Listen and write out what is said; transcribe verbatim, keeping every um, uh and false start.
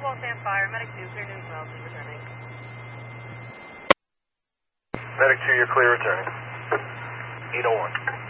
Waltham Fire, Medic two, clear news well, please returning. Medic two, you're clear returning. eight oh one.